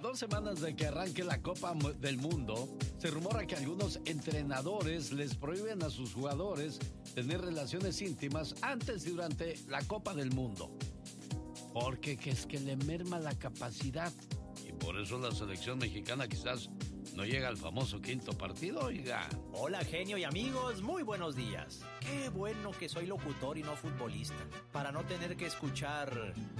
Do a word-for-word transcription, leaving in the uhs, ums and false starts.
dos semanas de que arranque la Copa del Mundo, se rumora que algunos entrenadores les prohíben a sus jugadores tener relaciones íntimas antes y durante la Copa del Mundo. Porque que es que le merma la capacidad. Y por eso la selección mexicana quizás no llega al famoso quinto partido, oiga. Hola, genio y amigos, muy buenos días. Qué bueno que soy locutor y no futbolista, para no tener que escuchar...